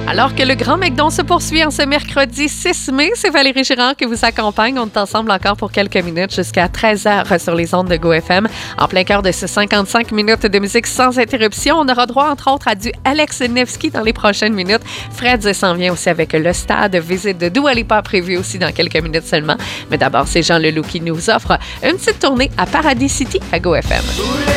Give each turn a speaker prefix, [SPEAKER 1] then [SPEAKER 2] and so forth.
[SPEAKER 1] Alors que le Grand McDon se poursuit en ce mercredi 6 mai, c'est Valérie Girard qui vous accompagne. On est ensemble encore pour quelques minutes jusqu'à 13h sur les ondes de GoFM. En plein cœur de ces 55 minutes de musique sans interruption, on aura droit entre autres à du Alex Nevsky dans les prochaines minutes. Fred s'en vient aussi avec le stade, visite de Dua Lipa prévue aussi dans quelques minutes seulement. Mais d'abord, c'est Jean Leloup qui nous offre une petite tournée à Paradis City à GoFM.